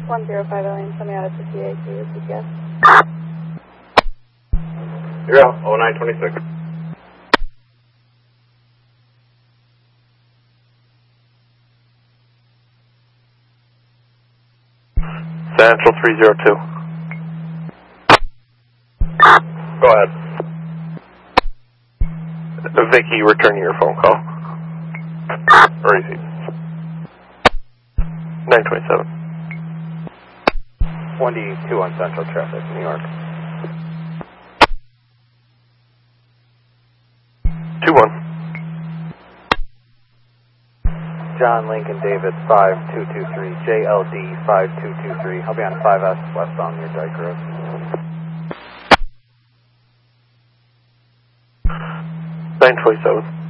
105 Alien, coming out of 58 with CPS. You're out, 0926. Central 302. Go ahead. Vicky, returning your phone call. Or is he? 927. 1D2 on Central Traffic, New York. 21. John Lincoln David 5223, JLD 5223. I'll be on 5S westbound near Dyke Road. 927.